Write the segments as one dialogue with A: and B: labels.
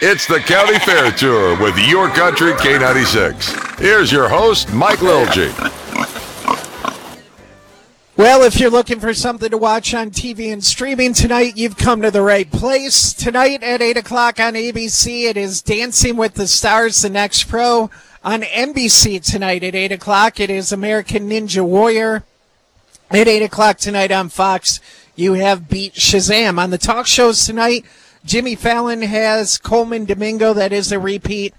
A: It's the County Fair Tour with Your Country K96. Here's your host, Mike Lilje.
B: Well, if you're looking for something to watch on TV and streaming tonight, you've come to the right place. Tonight at 8 o'clock on ABC, it is Dancing with the Stars, The Next Pro. On NBC tonight at 8 o'clock, it is American Ninja Warrior. At 8 o'clock tonight on Fox, you have Beat Shazam. On the talk shows tonight, Jimmy Fallon has Coleman Domingo. That is a repeat.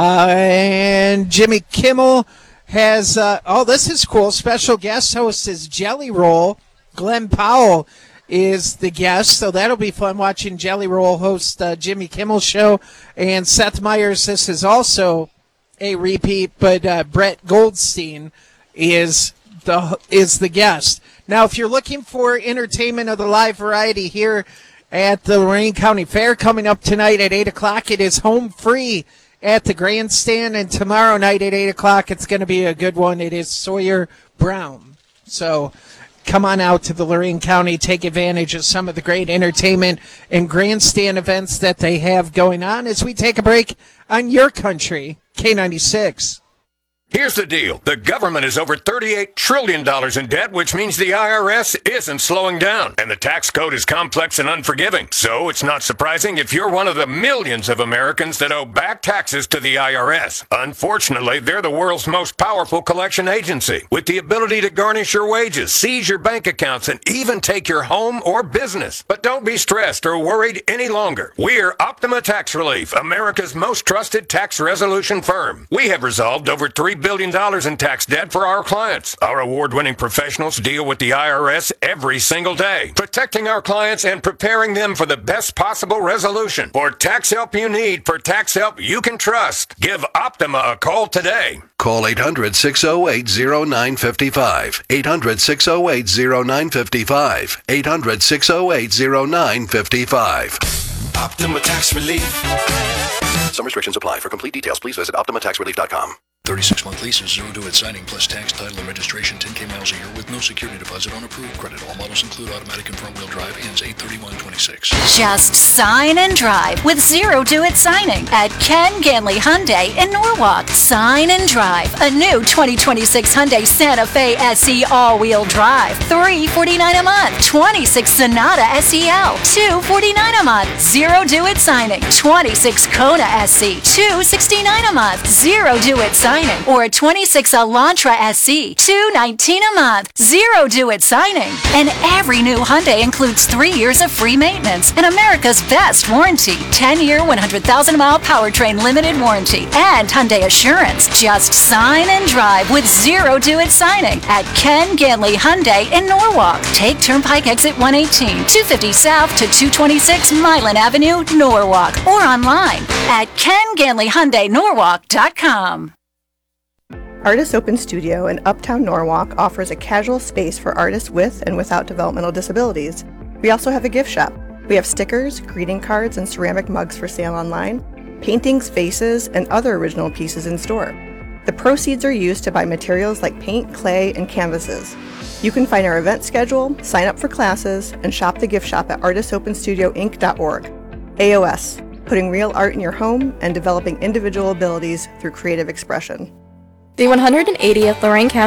B: And Jimmy Kimmel has, this is cool. Special guest host is Jelly Roll. Glenn Powell is the guest, so that'll be fun watching Jelly Roll host Jimmy Kimmel's show. And Seth Meyers, this is also a repeat, but Brett Goldstein is the guest. Now, if you're looking for entertainment of the live variety here at the Lorain County Fair coming up tonight at 8 o'clock, it is home free at the grandstand, and tomorrow night at 8 o'clock, it's going to be a good one. It is Sawyer Brown. So come on out to the Lorain County, take advantage of some of the great entertainment and grandstand events that they have going on as we take a break on Your Country, K96.
C: Here's the deal. The government is over $38 trillion in debt, which means the IRS isn't slowing down. And the tax code is complex and unforgiving. So it's not surprising if you're one of the millions of Americans that owe back taxes to the IRS. Unfortunately, they're the world's most powerful collection agency, with the ability to garnish your wages, seize your bank accounts, and even take your home or business. But don't be stressed or worried any longer. We're Optima Tax Relief, America's most trusted tax resolution firm. We have resolved over $3 billion in tax debt for our clients. Our award-winning professionals deal with the IRS every single day, protecting our clients and preparing them for the best possible resolution. For tax help you need, for tax help you can trust, give Optima a call today.
D: Call 800-608-0955. 800-608-0955. 800-608-0955.
E: Optima Tax Relief.
D: Some restrictions apply. For complete details, please visit OptimaTaxRelief.com.
F: 36-month leases, 0 due at signing, plus tax, title, and registration, 10K miles a year with no security deposit on approved credit. All models include automatic and front-wheel drive, ends 8/31/26.
G: Just sign and drive with 0 due at signing at Ken Ganley Hyundai in Norwalk. Sign and drive a new 2026 Hyundai Santa Fe SE all-wheel drive, $349 a month. 26 Sonata SEL, $249 a month. 0 due at signing. 26 Kona SE, $269 a month. 0 due at signing. Or a 26 Elantra SE, $219 a month. 0 due at signing. And every new Hyundai includes 3 years of free maintenance and America's best warranty. 10-year, 100,000-mile powertrain limited warranty. And Hyundai Assurance. Just sign and drive with 0 due at signing at Ken Ganley Hyundai in Norwalk. Take Turnpike Exit 118, 250 South to 226 Milan Avenue, Norwalk. Or online at KenGanleyHyundaiNorwalk.com.
H: Artists Open Studio in Uptown Norwalk offers a casual space for artists with and without developmental disabilities. We also have a gift shop. We have stickers, greeting cards, and ceramic mugs for sale online, paintings, vases, and other original pieces in store. The proceeds are used to buy materials like paint, clay, and canvases. You can find our event schedule, sign up for classes, and shop the gift shop at artistopenstudioinc.org. AOS, putting real art in your home and developing individual abilities through creative expression.
I: The 180th Lorain County